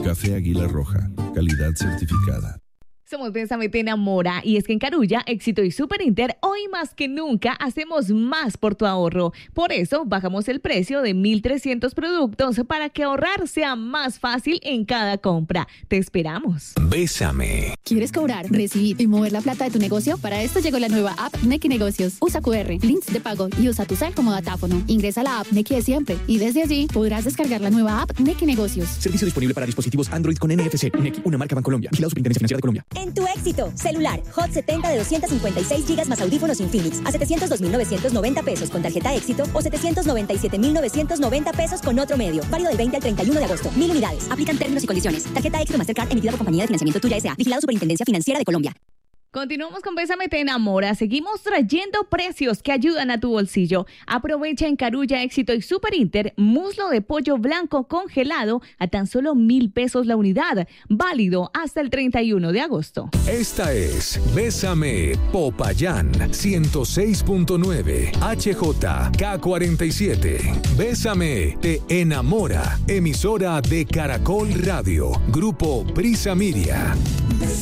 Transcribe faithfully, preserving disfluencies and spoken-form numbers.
Café Águila Roja, calidad certificada. Somos Bésame Te Enamora y es que en Carulla, Éxito y Super Inter hoy más que nunca hacemos más por tu ahorro. Por eso bajamos el precio de mil trescientos productos para que ahorrar sea más fácil en cada compra. Te esperamos. Bésame. ¿Quieres cobrar, recibir y mover la plata de tu negocio? Para esto llegó la nueva app Nequi Negocios. Usa cu erre, links de pago y usa tu cel como datáfono. Ingresa a la app Nequi de siempre y desde allí podrás descargar la nueva app Nequi Negocios. Servicio disponible para dispositivos Android con N F C. Nequi, una marca Bancolombia. Vigilado Superintendencia Financiera de Colombia. En tu éxito, celular, Hot setenta de doscientos cincuenta y seis gigas más audífonos Infinix a setecientos dos mil novecientos noventa pesos con tarjeta éxito o setecientos noventa y siete mil novecientos noventa pesos con otro medio. Válido del veinte al treinta y uno de agosto. Mil unidades. Aplican términos y condiciones. Tarjeta éxito Mastercard emitida por Compañía de Financiamiento Tuya S A. Vigilado Superintendencia Financiera de Colombia. Continuamos con Bésame Te Enamora. Seguimos trayendo precios que ayudan a tu bolsillo. Aprovecha en Carulla, Éxito y Super Inter muslo de pollo blanco congelado a tan solo mil pesos la unidad. Válido hasta el treinta y uno de agosto. Esta es Bésame Popayán ciento seis punto nueve H J K cuarenta y siete. Bésame Te Enamora. Emisora de Caracol Radio. Grupo Prisa Media.